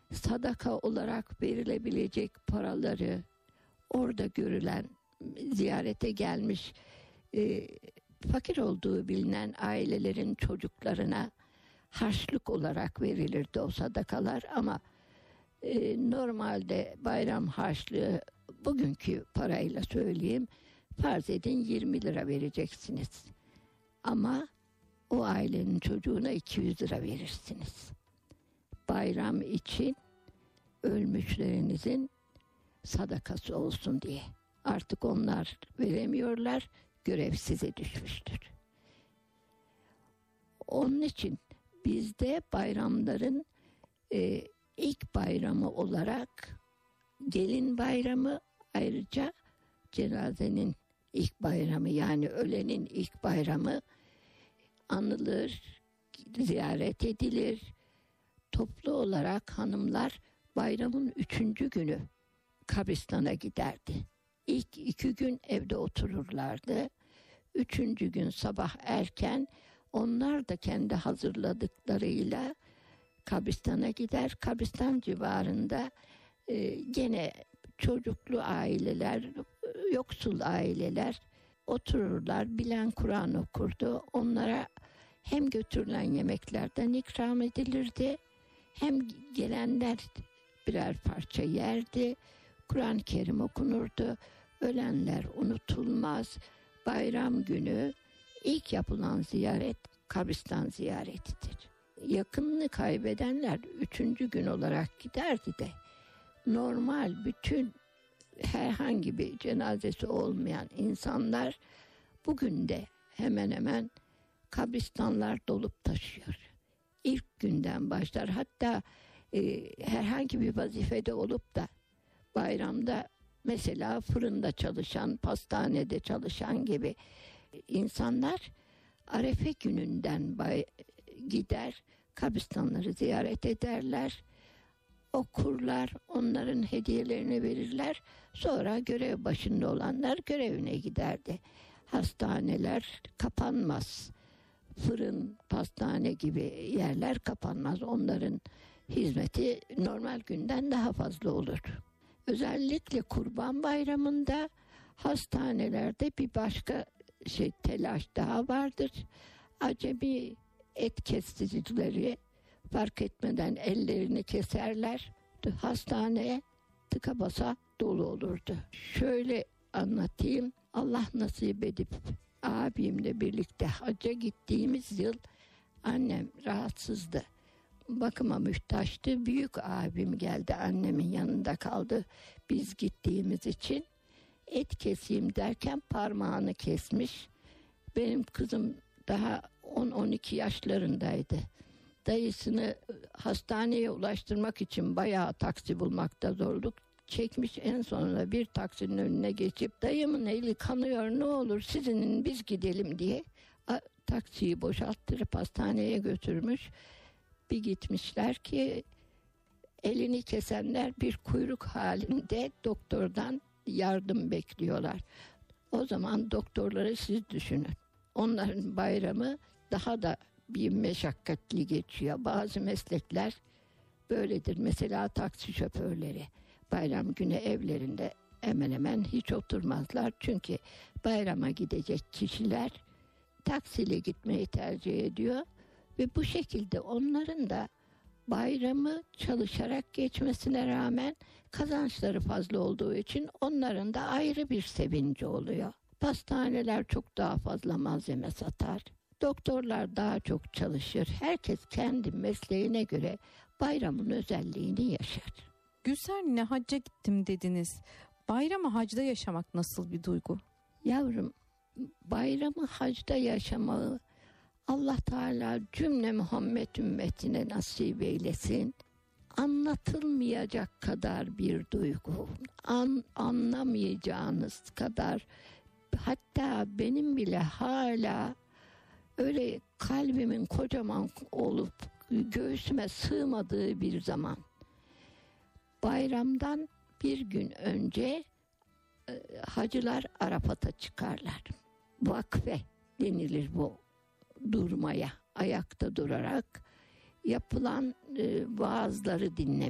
sadaka olarak verilebilecek paraları orada görülen, ziyarete gelmiş fakir olduğu bilinen ailelerin çocuklarına harçlık olarak verilirdi o sadakalar. Ama normalde bayram harçlığı, bugünkü parayla söyleyeyim, farz edin 20 lira vereceksiniz. Ama o ailenin çocuğuna 200 lira verirsiniz. Bayram için ölmüşlerinizin sadakası olsun diye. Artık onlar veremiyorlar, görev size düşmüştür. Onun için bizde bayramların ilk bayramı olarak gelin bayramı, ayrıca cenazenin ilk bayramı, yani ölenin ilk bayramı anılır, ziyaret edilir. Toplu olarak hanımlar bayramın 3. günü kabristana giderdi. İlk 2 gün evde otururlardı. 3. gün sabah erken onlar da kendi hazırladıklarıyla kabristana gider. Kabristan civarında gene çocuklu aileler, yoksul aileler otururlar. Bilen Kur'an okurdu. Onlara hem götürülen yemeklerden ikram edilirdi, hem gelenler birer parça yerdi. Kur'an-ı Kerim okunurdu. Ölenler unutulmaz. Bayram günü ilk yapılan ziyaret kabristan ziyaretidir. Yakınını kaybedenler 3. gün olarak giderdi de normal bütün herhangi bir cenazesi olmayan insanlar bugün de hemen hemen kabristanlar dolup taşıyor. İlk günden başlar. Hatta herhangi bir vazifede olup da bayramda mesela fırında çalışan, pastanede çalışan gibi insanlar Arefe gününden gider, kabristanları ziyaret ederler, okurlar, onların hediyelerini verirler. Sonra görev başında olanlar görevine giderdi. Hastaneler kapanmaz. Fırın, pastane gibi yerler kapanmaz. Onların hizmeti normal günden daha fazla olur. Özellikle Kurban Bayramı'nda hastanelerde bir başka telaş daha vardır. Acemi et kesicileri fark etmeden ellerini keserler. Hastaneye tıka basa dolu olurdu. Şöyle anlatayım. Allah nasip edip abimle birlikte hacca gittiğimiz yıl annem rahatsızdı. Bakıma muhtaçtı. Büyük abim geldi, annemin yanında kaldı biz gittiğimiz için. Et keseyim derken parmağını kesmiş. Benim kızım daha 10-12 yaşlarındaydı. Dayısını hastaneye ulaştırmak için bayağı taksi bulmakta zorluk çekmiş. En sonunda bir taksinin önüne geçip dayımın eli kanıyor, ne olur sizin biz gidelim diye taksiyi boşalttırıp hastaneye götürmüş. Bir gitmişler ki elini kesenler bir kuyruk halinde doktordan yardım bekliyorlar. O zaman doktorları siz düşünün. Onların bayramı daha da bir meşakkatli geçiyor. Bazı meslekler böyledir. Mesela taksi şoförleri bayram günü evlerinde hemen hemen hiç oturmazlar. Çünkü bayrama gidecek kişiler taksiyle gitmeyi tercih ediyor. Ve bu şekilde onların da bayramı çalışarak geçmesine rağmen kazançları fazla olduğu için onların da ayrı bir sevinci oluyor. Pastaneler çok daha fazla malzeme satar. Doktorlar daha çok çalışır. Herkes kendi mesleğine göre bayramın özelliğini yaşar. Gülser Nine, hacca gittim dediniz. Bayramı hacda yaşamak nasıl bir duygu? Yavrum, bayramı hacda yaşamayı Allah Teala cümle Muhammed ümmetine nasip eylesin. Anlatılmayacak kadar bir duygu. Anlamayacağınız kadar, hatta benim bile hala öyle kalbimin kocaman olup göğsüme sığmadığı bir zaman. Bayramdan bir gün önce hacılar Arafat'a çıkarlar. Vakfe denilir bu durmaya, ayakta durarak yapılan vaazları dinlemek.